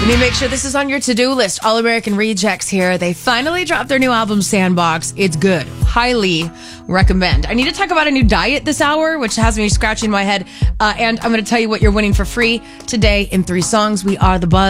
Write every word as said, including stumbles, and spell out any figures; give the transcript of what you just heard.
You need to make sure this is on your to-do list. All American Rejects here. They finally dropped their new album, Sandbox. It's good. Highly recommend. I need to talk about a new diet this hour, which has me scratching my head. Uh, and I'm going to tell you what you're winning for free today in three songs. We are The Buzz.